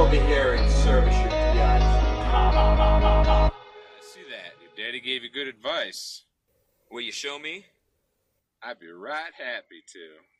over here and service your PIs. Ha ha ha ha ha. I see that. Your daddy gave you good advice. Will you show me? I'd be right happy to.